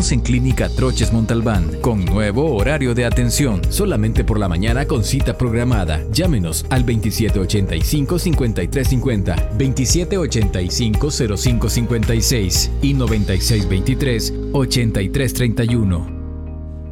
Estamos en Clínica Troches Montalbán, con nuevo horario de atención, solamente por la mañana con cita programada. Llámenos al 2785-5350, 2785-0556 y 9623-8331.